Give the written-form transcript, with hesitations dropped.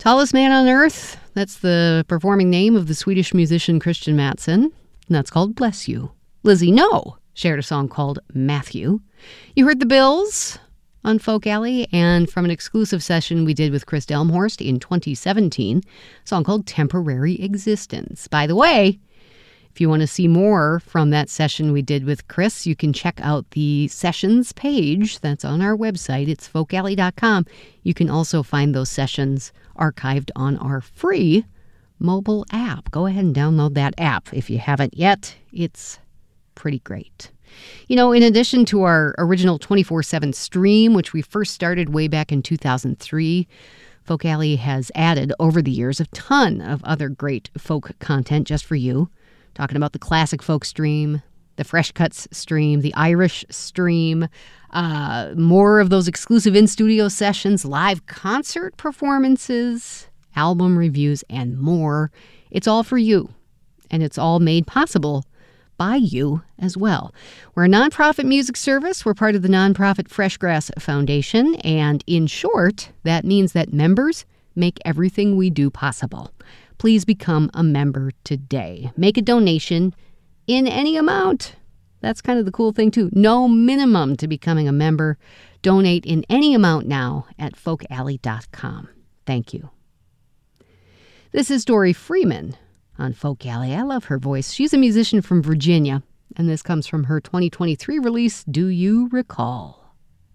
Tallest Man on Earth, that's the performing name of the Swedish musician Christian Mattsson, and that's called Bless You. Lizzie No shared a song called Matthew. You heard the Bills on Folk Alley, and from an exclusive session we did with Chris Delmhorst in 2017, a song called Temporary Existence. By the way, if you want to see more from that session we did with Chris, you can check out the sessions page that's on our website. It's folkalley.com. You can also find those sessions archived on our free mobile app. Go ahead and download that app if you haven't yet. It's pretty great. You know, in addition to our original 24/7 stream, which we first started way back in 2003, Folk Alley has added over the years a ton of other great folk content just for you. Talking about the classic folk stream, the Fresh Cuts stream, the Irish stream, more of those exclusive in-studio sessions, live concert performances, album reviews, and more. It's all for you, and it's all made possible by you as well. We're a nonprofit music service. We're part of the nonprofit Freshgrass Foundation, and in short, that means that members make everything we do possible. Please become a member today. Make a donation in any amount. That's kind of the cool thing, too. No minimum to becoming a member. Donate in any amount now at folkalley.com. Thank you. This is Dory Freeman on Folk Alley. I love her voice. She's a musician from Virginia, and this comes from her 2023 release, Do You Recall?